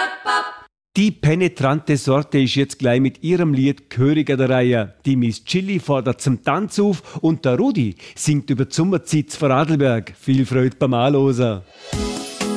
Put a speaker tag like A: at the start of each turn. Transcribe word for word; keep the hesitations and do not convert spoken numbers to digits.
A: Die penetrante Sorte ist jetzt gleich mit ihrem Lied König an der Reihe. Die Miss Chili fordert zum Tanz auf und der Rudi singt über die Sommerzeit zu Vorarlberg. Viel Freude beim Anhören.